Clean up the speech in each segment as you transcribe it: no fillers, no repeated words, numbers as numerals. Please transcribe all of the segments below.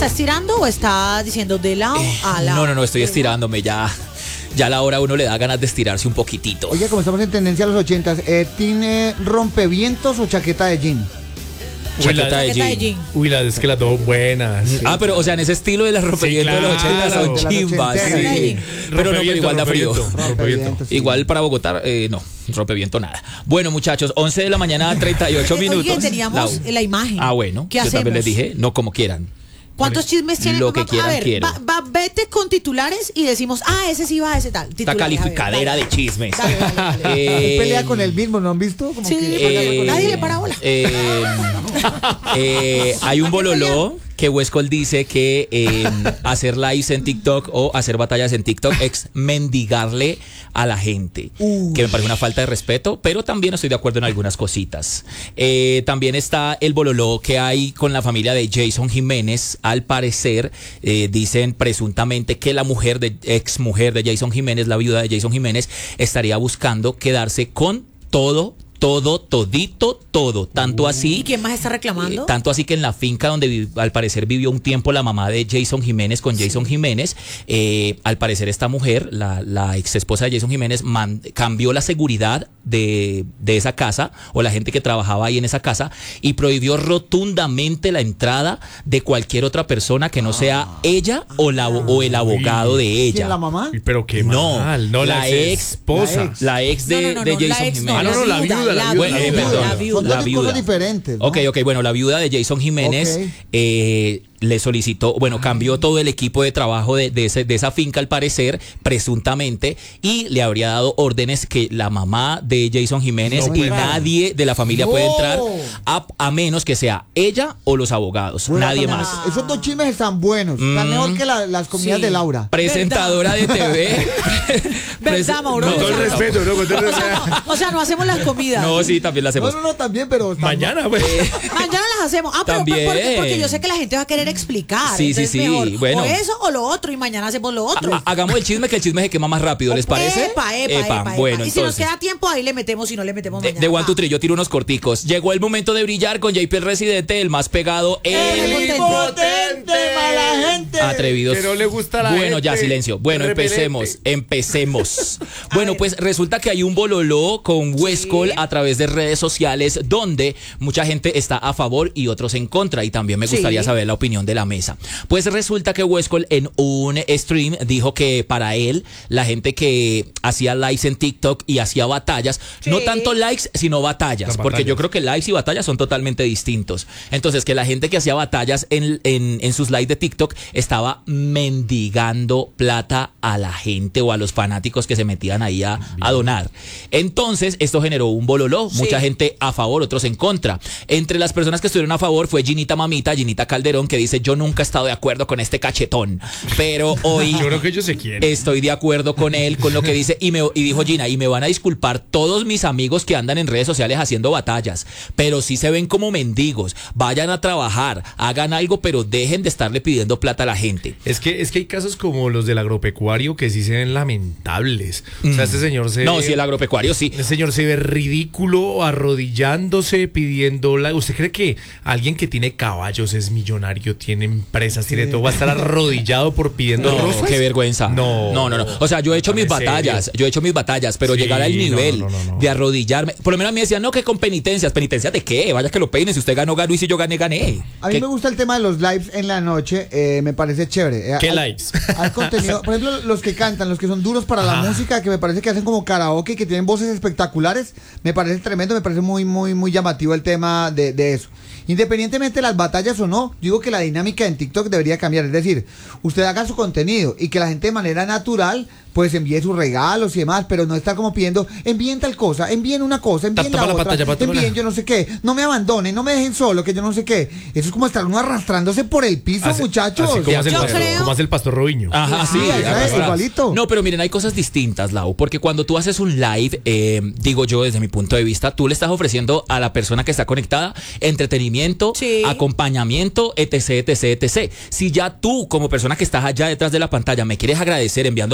está estirando o está diciendo de lado a lado? No, estoy estirándome ya. Ya a la hora uno le da ganas de estirarse un poquitito. Oye, como estamos en tendencia a los 80s, ¿tiene rompevientos o chaqueta de jean? Chaqueta de jean. Uy, es que las dos buenas. Sí. Ah, pero o sea, en ese estilo de las rompevientos de los 80 son chimbas. Sí. Pero no, pero igual da frío. Igual para Bogotá, no, rompeviento nada. Bueno, muchachos, 11 de la mañana, 38 minutos. Oye, teníamos la imagen. Ah, bueno. ¿Qué yo hacemos? también les dije, no como quieran. ¿Cuántos chismes tienen? Lo que quieran, a ver, quiero. vete con titulares y decimos, ese sí va, ese tal. Esta calificadera de chismes. Él pelea con él mismo, ¿no han visto? Como sí, que nadie le para bola. Hay un bololó que Westcol dice que hacer lives en TikTok o hacer batallas en TikTok es mendigarle a la gente, que me parece una falta de respeto, pero también estoy de acuerdo en algunas cositas. También está el bololó que hay con la familia de Jason Jiménez. Al parecer, dicen presuntamente que la ex mujer de Jason Jiménez, la viuda de Jason Jiménez, estaría buscando quedarse con todo. Tanto así. ¿Y quién más está reclamando? Tanto así que en la finca donde al parecer vivió un tiempo la mamá de Jason Jiménez con Jason Jiménez, al parecer esta mujer, la ex esposa de Jason Jiménez, cambió la seguridad de esa casa o la gente que trabajaba ahí en esa casa y prohibió rotundamente la entrada de cualquier otra persona que no sea ella o el abogado de ella. ¿Quién, la mamá? Pero qué mal. No, la ex esposa. La ex de Jason Jiménez. La viuda. La Son dos cosas diferentes, ¿no? Ok, bueno, la viuda de Jason Jiménez le solicitó, cambió todo el equipo de trabajo de esa finca al parecer, presuntamente, y le habría dado órdenes que la mamá de Jason Jiménez nadie de la familia puede entrar a menos que sea ella o los abogados, nadie más. Esos dos chismes están buenos, están mejor que las comidas de Laura. Presentadora de TV. ¿Verdad, Mauro? Con todo el respeto, ¿no? O sea, no hacemos las comidas. No, sí, también las hacemos. No, también, pero... Mañana, pues. Mañana las hacemos. Pero también. porque yo sé que la gente va a querer explicar. Sí, Mejor, bueno. o eso o lo otro, y mañana hacemos lo otro. Hagamos el chisme, que el chisme se quema más rápido, ¿les parece? Bueno, y si nos queda tiempo, ahí le metemos, si no le metemos mañana. De one, two, three, yo tiro unos corticos. Llegó el momento de brillar con JP el Residente, el más pegado, el impotente, mala gente. Atrevidos. Que no le gusta la Bueno, gente. ya, silencio. Bueno, empecemos. Bueno, pues resulta que hay un bololó con Westcol a través de redes sociales donde mucha gente está a favor y otros en contra, y también me gustaría saber la opinión de la mesa. Pues resulta que Westcol en un stream dijo que para él la gente que hacía lives en TikTok y hacía batallas, no tanto likes sino batallas, porque yo creo que likes y batallas son totalmente distintos. Entonces, que la gente que hacía batallas en sus lives de TikTok estaba mendigando plata a la gente o a los fanáticos que se metían ahí a donar. Entonces, esto generó un bololó, mucha gente a favor, otros en contra. Entre las personas que estuvieron a favor fue Ginita Calderón, que dice: yo nunca he estado de acuerdo con este cachetón, pero hoy yo creo que ellos se quieren. Estoy de acuerdo con él, con lo que dice, y dijo Gina, y me van a disculpar todos mis amigos que andan en redes sociales haciendo batallas, pero sí se ven como mendigos. Vayan a trabajar, hagan algo, pero dejen de estarle pidiendo plata a la gente. Es que hay casos como los del agropecuario que sí se ven lamentables. O sea, este señor se... No, sí, el agropecuario sí. Este señor se ve ridículo arrodillándose, pidiendo... ¿Usted cree que alguien que tiene caballos es millonario, tiene empresas, tiene todo, va a estar arrodillado por pidiendo rosas? Qué vergüenza. No. O sea, yo he hecho mis batallas, pero llegar al nivel de arrodillarme. Por lo menos a mí me decían, no, que con penitencias. ¿Penitencias de qué? Vaya que lo peinen. Si usted ganó, ganó, y si yo gané, gané. A mí me gusta el tema de los lives en la noche, me parece chévere. ¿Qué lives? Hay contenido, por ejemplo, los que cantan, los que son duros para la música, que me parece que hacen como karaoke, que tienen voces espectaculares, me parece tremendo, me parece muy llamativo el tema de eso. Independientemente de las batallas o no, digo que la dinámica en TikTok debería cambiar. Es decir, usted haga su contenido y que la gente de manera natural pues envíe sus regalos y demás, pero no estar como pidiendo, envíen tal cosa, envíen una cosa, envíen la otra, envíen yo no sé qué, no me abandonen, no me dejen solo, que yo no sé qué. Eso es como estar uno arrastrándose por el piso, muchachos. Así como hace el pastor Robiño. Ajá, sí, igualito. No, pero miren, hay cosas distintas, Lau, porque cuando tú haces un live, digo yo desde mi punto de vista, tú le estás ofreciendo a la persona que está conectada entretenimiento, acompañamiento, etc. Si ya tú, como persona que estás allá detrás de la pantalla, me quieres agradecer enviándome un regalo,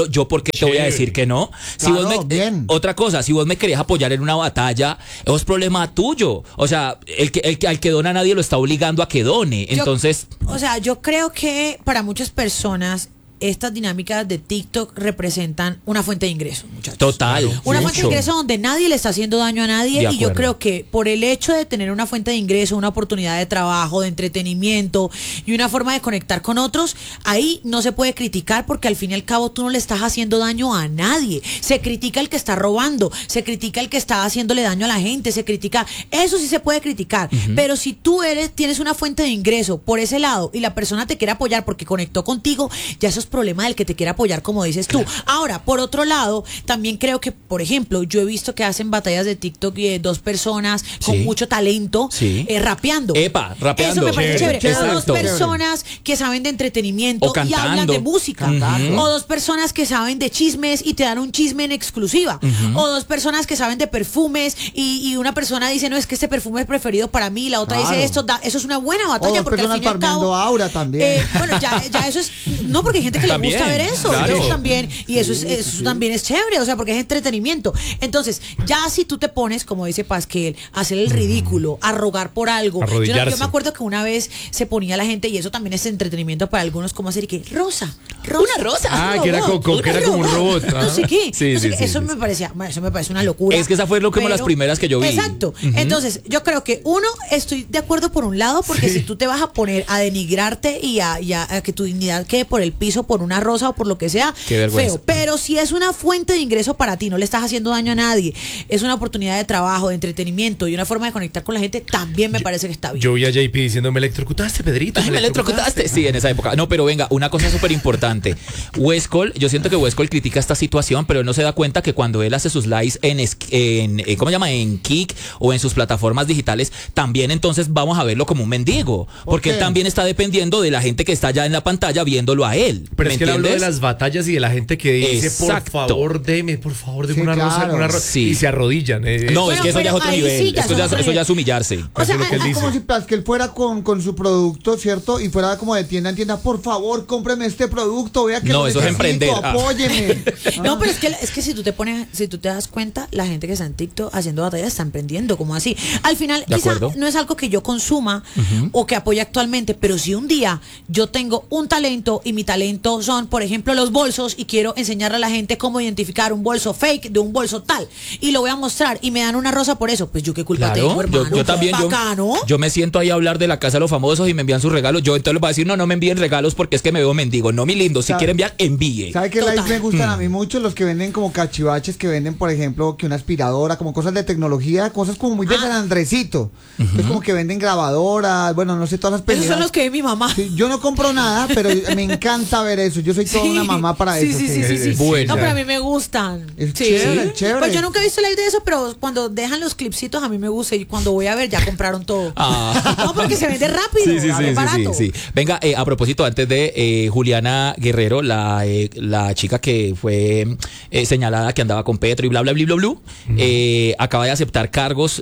apoyarlo, ¿yo por qué te voy a decir que no? Si Claro, vos bien. otra cosa, si vos me querés apoyar en una batalla, eso es problema tuyo. O sea, al que dona nadie lo está obligando a que done. Entonces, Yo creo que para muchas personas estas dinámicas de TikTok representan una fuente de ingresos, muchachos. total. Una fuente de mucho. ingreso donde nadie le está haciendo daño a nadie, De y yo acuerdo. creo que por el hecho de tener una fuente de ingreso, una oportunidad de trabajo, de entretenimiento y una forma de conectar con otros, ahí no se puede criticar, porque al fin y al cabo tú no le estás haciendo daño a nadie. Se critica el que está robando, se critica el que está haciéndole daño a la gente, se critica, eso sí se puede criticar, pero si tú tienes una fuente de ingreso por ese lado y la persona te quiere apoyar porque conectó contigo, ya eso es problema del que te quiere apoyar, como dices tú. Ahora, por otro lado, también creo que, por ejemplo, yo he visto que hacen batallas de TikTok y de dos personas con Sí. mucho talento Sí. Rapeando. Epa, rapeando. Eso me parece Chévere, chévere. O dos exacto. personas que saben de entretenimiento O y hablan cantando. de música. Ujú. O dos personas que saben de chismes y te dan un chisme en exclusiva. O dos personas que saben de perfumes y una persona dice, no, es que este perfume es preferido para mí, la otra Claro. dice esto, eso es una buena O batalla, dos porque al personas fin y al farmeando cabo... aura también. Bueno, ya eso es... No, porque hay gente que También, le gusta ver eso. claro. Ellos también, y eso también es chévere, o sea, porque es entretenimiento. Entonces, ya si tú te pones, como dice Pasquel, a hacer el ridículo, a rogar por algo. Yo Arrodillarse. me acuerdo que una vez se ponía la gente, y eso también es entretenimiento para algunos, como hacer y que rosa. Una rosa. Ah, que era como un robot. No sé qué. Sí, no sé sí, qué. sí, Eso sí. me parecía, bueno, eso me parece una locura. Es que esa fue como las primeras que yo vi. Exacto. Entonces, yo creo que estoy de acuerdo por un lado, porque si tú te vas a poner a denigrarte y a que tu dignidad quede por el piso por una rosa o por lo que sea, Qué vergüenza. feo. Pero si es una fuente de ingreso para ti, no le estás haciendo daño a nadie, es una oportunidad de trabajo, de entretenimiento y una forma de conectar con la gente, también me parece que está bien. Yo vi a JP diciendo, me electrocutaste, Pedrito. Ay, me electrocutaste. Sí, en esa época. No, pero venga, una cosa súper importante. Westcol, yo siento que Westcol critica esta situación, pero él no se da cuenta que cuando él hace sus lives ¿cómo se llama? En Kik o en sus plataformas digitales, también entonces vamos a verlo como un mendigo. Porque él Ok. también está dependiendo de la gente que está allá en la pantalla viéndolo a él. Pero ¿Me es que él habló de entiendes? las batallas y de la gente que dice, Exacto. por favor, deme Sí, una rosa, claro. una rosa. Sí. Y se arrodillan. No, Bueno, es que eso ya es pero otro ahí nivel. sí ya eso, son ya, otro eso ya nivel. es humillarse. O sea, Eso es lo que él Es dice. como si Pasquel fuera con su producto, ¿cierto? Y fuera como de tienda en tienda, por favor, cómpreme este producto, vea que No, lo eso es necesito, emprender. Ah. Apóyeme. No, pero es que si tú te das cuenta, la gente que está en TikTok haciendo batallas está emprendiendo, como así. Al final, De quizá acuerdo. no es algo que yo consuma o que apoye actualmente, pero si un día yo tengo un talento y mi talento son, por ejemplo, los bolsos, y quiero enseñarle a la gente cómo identificar un bolso fake de un bolso tal, y lo voy a mostrar y me dan una rosa por eso, pues yo qué culpa tengo, Claro, hermano. yo también, Bacano. yo me siento ahí a hablar de la casa de los famosos y me envían sus regalos. Yo entonces les voy a decir, no me envíen regalos porque es que me veo mendigo. No, mi lindo, si ¿Sabe? quiere enviar, envíe. ¿Sabe qué Total. lives me gustan a mí mucho? Los que venden como cachivaches, que venden, por ejemplo, que una aspiradora, como cosas de tecnología, cosas como muy de San Andresito. Es como que venden grabadoras, bueno, no sé, todas las Esos pendejadas. son los que ve mi mamá. Sí, yo no compro nada, pero me encanta ver eso. Yo soy toda Sí. una mamá para Sí, eso. sí, sí, sí, sí. Bueno. No, pero a mí me gustan. Es Sí. chévere, chévere. Pues yo nunca he visto live de eso, pero cuando dejan los clipsitos a mí me gusta, y cuando voy a ver ya compraron todo. Ah. No, porque se vende rápido, Sí, sí, es sí, sí, barato. sí. Venga, a propósito, antes de Juliana Guerrero, la chica que fue señalada que andaba con Petro y bla, bla, bla, bla, bla, acaba de aceptar cargos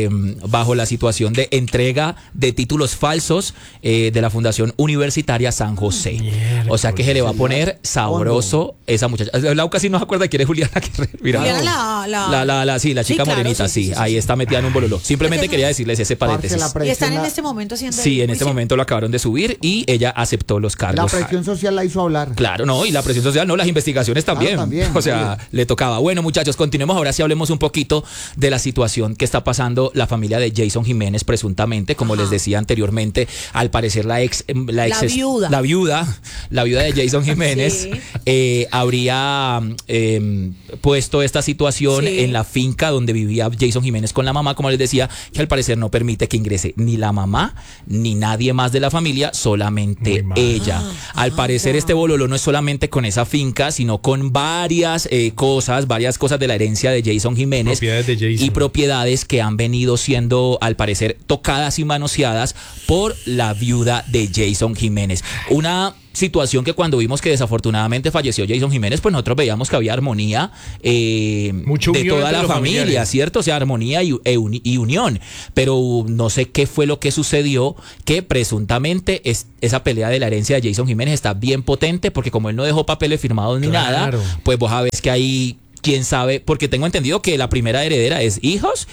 bajo la situación de entrega de títulos falsos de la Fundación Universitaria San José. O sea que se le va a poner sabroso esa muchacha. Lau casi no se acuerda quién es Juliana Guerrero. Mira. Juliana Sí, la Sí, chica claro, morenita, sí, sí, sí, sí, ahí sí. está metida en un bololo. Simplemente Porque quería decirles ese paréntesis. Parce, la Y están en presión, este momento haciendo Sí, el en este juicio. momento lo acabaron de subir y ella aceptó los la cargos. presión social la hizo hablar. Claro, no, y la presión social, no, las investigaciones también. también, O sea, obvio. le tocaba. Bueno, muchachos, continuemos ahora sí hablemos un poquito de la situación que está pasando la familia de Jason Jiménez presuntamente, como Ajá. les decía anteriormente, al parecer la viuda. la viuda de Jason Jiménez Sí. habría puesto esta situación Sí. en la finca donde vivía Jason Jiménez con la mamá, como les decía, que al parecer no permite que ingrese ni la mamá ni nadie más de la familia, solamente Muy mal. ella. Al parecer este bololo no es solamente con esa finca, sino con varias cosas de la herencia de Jason Jiménez Propiedades de Jason. y propiedades que han venido siendo, al parecer, tocadas y manoseadas por la viuda de Jason Jiménez. Una situación que cuando vimos que desafortunadamente falleció Jason Jiménez, pues nosotros veíamos que había armonía Mucha de unión toda entre la los familia, familiares. ¿cierto? O sea, armonía y unión. Pero no sé qué fue lo que sucedió, que presuntamente esa pelea de la herencia de Jason Jiménez está bien potente, porque como él no dejó papeles firmados ni nada, Claro. pues vos sabés que ahí, quién sabe, porque tengo entendido que la primera heredera es hijos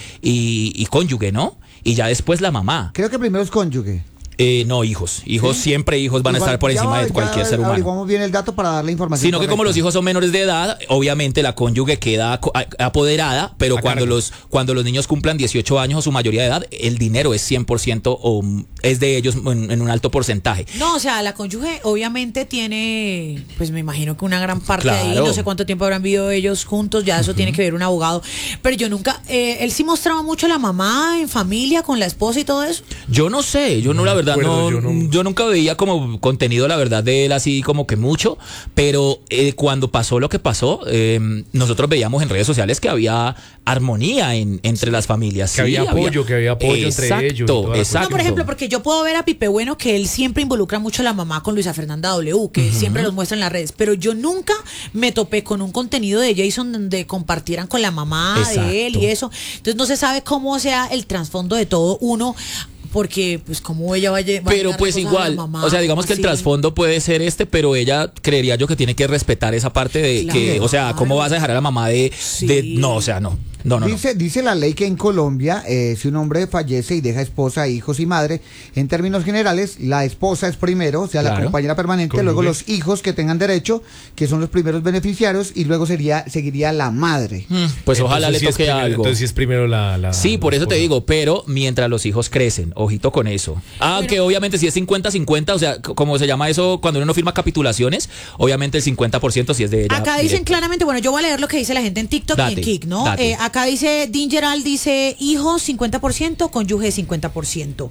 y cónyuge, ¿no? Y ya después la mamá. Creo que primero es cónyuge. No, hijos. Siempre hijos van a Igual, estar por encima de cualquier ser humano. Averiguamos bien el dato para darle información. Sino que como los hijos son menores de edad, obviamente la cónyuge queda apoderada, pero A cuando cargo. los niños cumplan 18 años o su mayoría de edad, el dinero es 100% o es de ellos en un alto porcentaje. No, o sea, la cónyuge obviamente tiene, pues me imagino que una gran parte ahí, Claro. no sé cuánto tiempo habrán vivido ellos juntos, ya eso tiene que ver un abogado, pero yo nunca, él sí mostraba mucho a la mamá en familia, con la esposa y todo eso. Yo no sé, yo no, la verdad, acuerdo, yo nunca veía como contenido, la verdad, de él así como que mucho, pero cuando pasó lo que pasó, nosotros veíamos en redes sociales que había armonía entre las familias. Que había apoyo, entre ellos y toda la Exacto. No, por ejemplo, porque yo puedo ver a Pipe Bueno que él siempre involucra mucho a la mamá con Luisa Fernanda W, que siempre los muestra en las redes, pero yo nunca me topé con un contenido de Jason donde compartieran con la mamá de él y eso. Entonces no se sabe cómo sea el trasfondo de todo uno. Porque, pues, como ella va a Pero pues igual, o sea, digamos que el trasfondo puede ser pero ella creería yo que tiene que respetar esa parte de que, o sea, ¿cómo vas a dejar a la mamá de no, o sea, no. Dice la ley que en Colombia, si un hombre fallece y deja esposa, hijos y madre, en términos generales, la esposa es primero, o sea, la compañera permanente, Cónyuge. luego los hijos que tengan derecho, que son los primeros beneficiarios, y luego seguiría la madre. Pues ojalá le toque algo. Entonces sí es primero la Sí, por eso te esposa. digo, pero mientras los hijos crecen, ojito con eso. Aunque obviamente si es 50-50, o sea, como se llama eso cuando uno no firma capitulaciones, obviamente el 50% sí es de ella. Acá dicen directo. claramente, bueno, yo voy a leer lo que dice la gente en TikTok y en Date, Kik, ¿no? date. Acá dice, Dingeral dice, hijos 50%, cónyuge 50%.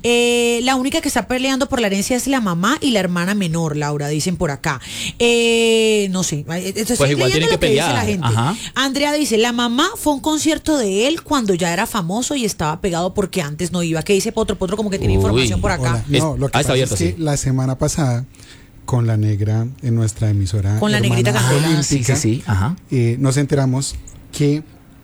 La única que está peleando por la herencia es la mamá y la hermana menor, Laura, dicen por acá. No sé, estoy Pues igual tienen leyendo lo que dice pelear, la gente. ajá. Andrea dice, la mamá fue a un concierto de él cuando ya era famoso y estaba pegado porque antes no iba. ¿Qué dice Potro? Potro como que tiene Uy. información por acá. Hola. No, lo que está pasa abierto, es que sí. la semana pasada, con la negra en nuestra emisora Con la negrita hermana Candela. olímpica, Sí, ajá. nos enteramos que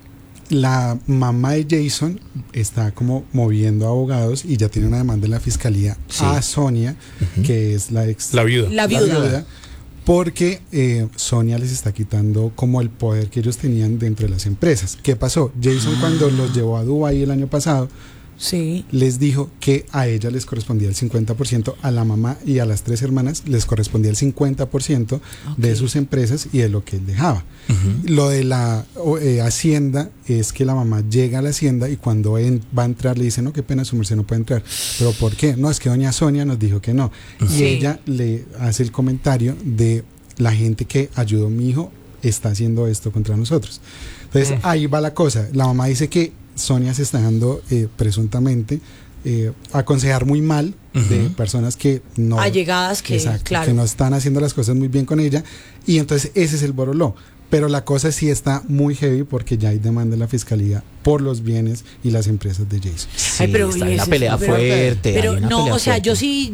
la mamá de Jason está como moviendo abogados y ya tiene una demanda en la fiscalía a Sonia, que es la ex La viuda. La viuda. porque Sonia les está quitando como el poder que ellos tenían dentro de las empresas. ¿Qué pasó? Jason cuando los llevó a Dubái el año pasado Sí. les dijo que a ella les correspondía el 50%, a la mamá y a las 3 hermanas les correspondía el 50% de sus empresas y de lo que él dejaba. Lo de la hacienda es que la mamá llega a la hacienda y cuando va a entrar le dice, no, qué pena, su merced no puede entrar. ¿Pero por qué? No, es que doña Sonia nos dijo que no. Sí. Y ella le hace el comentario de la gente que ayudó a mi hijo está haciendo esto contra nosotros. Entonces ahí va la cosa. La mamá dice que Sonia se está dando presuntamente aconsejar muy mal de personas que no Allegadas que, exacto, claro. que no están haciendo las cosas muy bien con ella, y entonces ese es el boroló. Pero la cosa sí está muy heavy porque ya hay demanda en la fiscalía por los bienes y las empresas de Jason. Sí, Ay, pero está en una ese- pelea pero- fuerte. Pero hay una no, pelea o sea, fuerte. yo sí,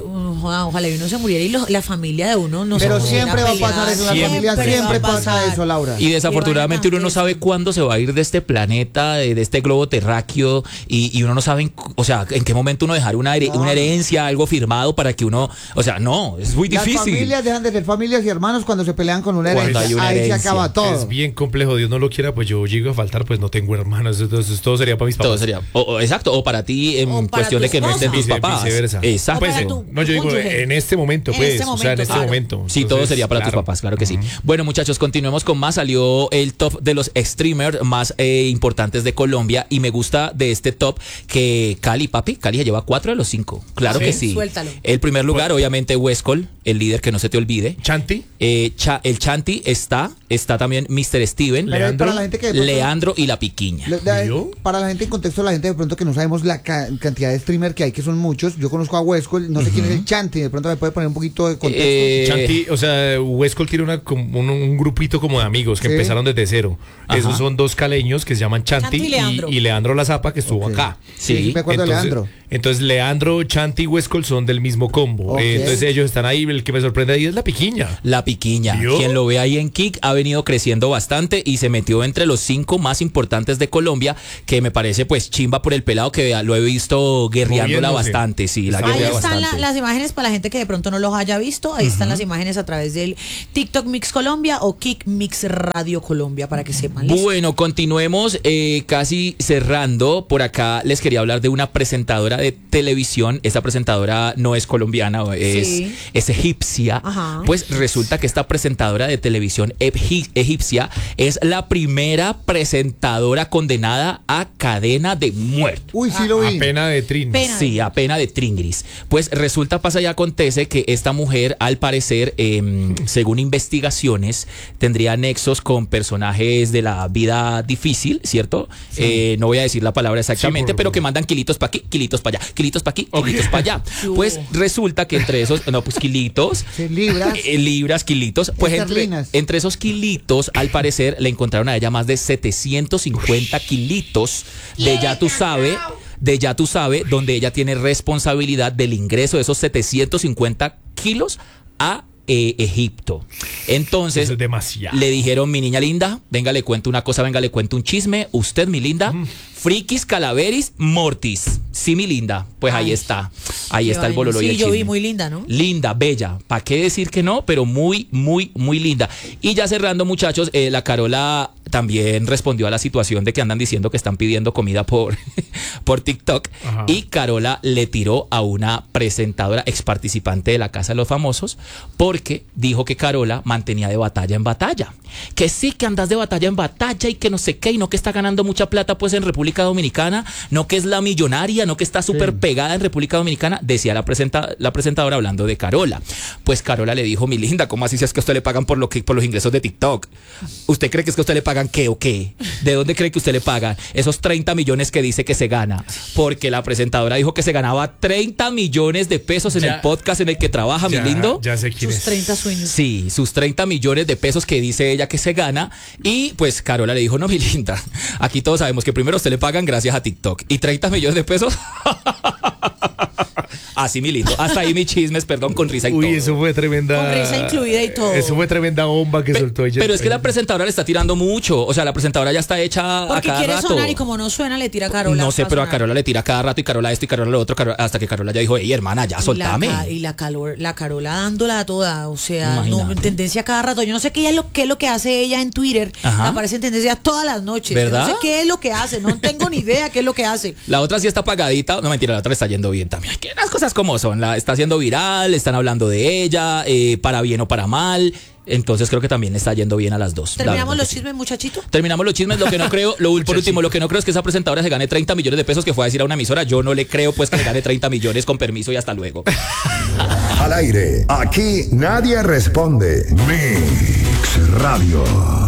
ojalá uno se muriera y la familia de uno no se Pero pudiera siempre va a pelear, pasar eso, en la Siempre familia siempre va a pasa pasar. eso, Laura. Y desafortunadamente Qué uno no vaina sabe tan cuándo se va a ir de este planeta, de este globo terráqueo, y uno no sabe, o sea, en qué momento uno dejar una herencia, algo firmado para que uno, o sea, no, es muy Las difícil. familias dejan de ser familias y hermanos cuando se pelean con una Cuando herencia. hay una Ahí herencia. se acaba todo. Es bien complejo, Dios no lo quiera, pues yo llego a faltar, pues no tengo hermanos, entonces todo sería para mis papás. Todo sería, exacto, o para ti en O para cuestión tu de que no esposa. estén tus papás. Viceversa. Exacto. Pues, para tu no, yo digo, cónyuge. en este momento, En pues, este o sea, en momento, este claro. momento. Sí, todo Entonces, sería para tus claro. papás, claro que sí. Bueno, muchachos, continuemos con más. Salió el top de los streamers más importantes de Colombia y me gusta de este top que Cali se lleva 4 de los 5. Claro ¿Sí? que sí. Suéltalo. El primer lugar, obviamente, Westcol, el líder que no se te olvide. Chanti, El Chanti está también Mr. Steven, Pero Leandro, para la gente que de pronto- Leandro y la Piquiña. ¿Yo? Para la gente en contexto, la gente de pronto que no sabemos la cantidad de streamers que hay, que son muchos. Yo conozco a Huesco, no sé quién es el Chanti, de pronto me puede poner un poquito de contexto. Chanti, o sea, Westcol tiene un grupito como de amigos que Sí. empezaron desde cero. Ajá. Esos son dos caleños que se llaman Chanti Chanti y Leandro. y Leandro La Zapa, que estuvo Ok. acá. Sí, me acuerdo de Entonces, Leandro. Entonces Leandro, Chanti y Huescol son del mismo combo. Okay. Entonces ellos están ahí. El que me sorprende ahí es la Piquiña. La Piquiña. ¿Vio? Quien lo ve ahí en Kik ha venido creciendo bastante y se metió entre los 5 más importantes de Colombia, que me parece pues chimba por el pelado, que lo he visto guerreándola Moviéndose. bastante. Sí, la Ahí Ahí guerrea están bastante. las imágenes para la gente que de pronto no los haya visto. Ahí están las imágenes a través del TikTok Mix Colombia o Kik Mix Radio Colombia, para que sepan. ¿Listo? Bueno, continuemos casi cerrando. Por acá les quería hablar de una presentadora de televisión. Esta presentadora no es colombiana, Sí. es egipcia. Ajá. Pues resulta que esta presentadora de televisión egipcia es la primera presentadora condenada a cadena de muerte. Uy, sí lo vi. A pena de trin. Pena. Sí, a pena de Tringris. Pues resulta, pasa y acontece que esta mujer, al parecer, según investigaciones, tendría nexos con personajes de la vida difícil, ¿cierto? No voy a decir la palabra exactamente, Sí, por pero favor. que mandan kilitos para aquí, kilitos para allá, kilitos para aquí, kilitos para allá. Pues resulta que entre esos, no, pues kilitos, Sí, libras. libras, kilitos, pues Esterlinas. entre esos kilitos, al parecer, le encontraron a ella más de 750 kilitos de ya tú sabes, donde ella tiene responsabilidad del ingreso de esos 750 kilos a Egipto. Entonces, Eso es demasiado. le dijeron: mi niña linda, venga, le cuento una cosa, venga, le cuento un chisme. Usted, mi linda, frikis, calaveris, mortis. Sí, mi linda. Pues ahí Ay, está. Ahí qué está el vaina. bololo y Sí, el yo vi chisme. muy linda, ¿no? Linda, bella. ¿Para qué decir que no? Pero muy, muy, muy linda. Y ya cerrando, muchachos, la Carola también respondió a la situación de que andan diciendo que están pidiendo comida por, por TikTok. Ajá. Y Carola le tiró a una presentadora, ex participante de la Casa de los Famosos, porque dijo que Carola mantenía de batalla en batalla. Que sí, que andas de batalla en batalla y que no sé qué, y no que está ganando mucha plata pues en República Dominicana, no que es la millonaria, no que está súper pegada en República Dominicana, decía la presentadora hablando de Carola. Pues Carola le dijo: mi linda, ¿cómo así si es que a usted le pagan por los ingresos de TikTok? ¿Usted cree que es que a usted le pagan qué o qué? ¿De dónde cree que usted le pagan esos 30 millones que dice que se gana? Porque la presentadora dijo que se ganaba 30 millones de pesos en Ya. el podcast en el que trabaja, mi lindo. Ya sé quién Sus es. 30 sueños. Sí, sus 30 millones de pesos que dice ella que se gana. Y pues Carola le dijo: no, mi linda, aquí todos sabemos que primero a usted le pagan gracias a TikTok. Y 30 millones de pesos. Así, mi lindo. Hasta ahí mis chismes, perdón, con risa y Uy, todo. eso fue tremenda. Con risa incluida y todo. Eso fue tremenda bomba que soltó ella. Pero es que la presentadora le está tirando mucho. O sea, la presentadora ya está hecha a Porque cada quiere rato. sonar y como no suena, le tira a Carola. No sé, para pero a sonar. Carola le tira cada rato y Carola esto y Carola lo otro, hasta que Carola ya dijo: hey, hermana, ya soltame. Y la Carola dándola a toda, o sea, no, Imagínate. en tendencia cada rato. Yo no sé qué es lo que hace ella en Twitter. Ajá. Aparece en tendencia todas las noches. ¿Verdad? Yo no sé qué es lo que hace, no tengo ni idea qué es lo que hace. La otra sí está pagadita. No, mentira, la otra le está yendo bien también. Que las cosas como son. La está haciendo viral, están hablando de ella, para bien o para mal. Entonces creo que también le está yendo bien a las dos. La Terminamos verdad los que sí. chismes, muchachito. Terminamos los chismes. Lo que no creo, por último, lo que no creo es que esa presentadora se gane 30 millones de pesos que fue a decir a una emisora. Yo no le creo pues que le gane 30 millones con permiso y hasta luego. Al aire, aquí nadie responde. Mix Radio.